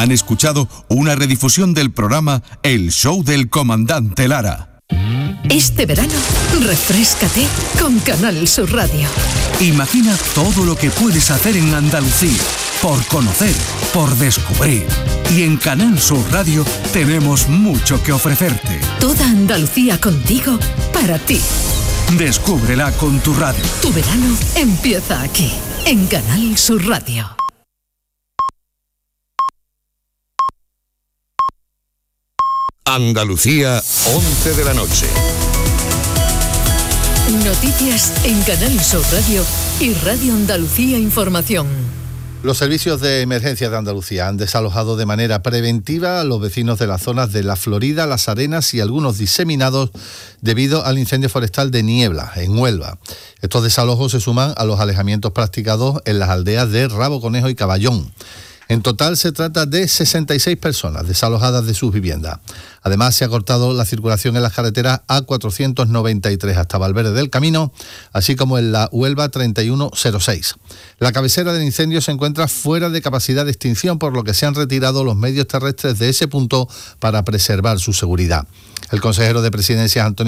Han escuchado una redifusión del programa El Show del Comandante Lara. Este verano, refréscate con Canal Sur Radio. Imagina todo lo que puedes hacer en Andalucía, por conocer, por descubrir. Y en Canal Sur Radio tenemos mucho que ofrecerte. Toda Andalucía contigo, para ti. Descúbrela con tu radio. Tu verano empieza aquí, en Canal Sur Radio. Andalucía, 11 de la noche. Noticias en Canal Sur Radio y Radio Andalucía Información. Los servicios de emergencia de Andalucía han desalojado de manera preventiva a los vecinos de las zonas de La Florida, Las Arenas y algunos diseminados debido al incendio forestal de Niebla, en Huelva. Estos desalojos se suman a los alejamientos practicados en las aldeas de Rabo Conejo y Caballón. En total se trata de 66 personas desalojadas de sus viviendas. Además, se ha cortado la circulación en las carreteras A493 hasta Valverde del Camino, así como en la Huelva 3106. La cabecera del incendio se encuentra fuera de capacidad de extinción, por lo que se han retirado los medios terrestres de ese punto para preservar su seguridad. El consejero de Presidencias, Antonio